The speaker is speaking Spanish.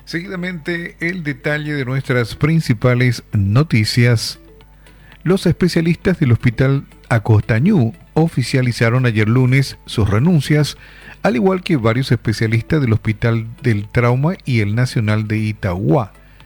Seguidamente, el detalle de nuestras principales noticias. Los especialistas del Hospital Acostañú oficializaron ayer lunes sus renuncias, al igual que varios especialistas del Hospital del Trauma y el Nacional de Itagua.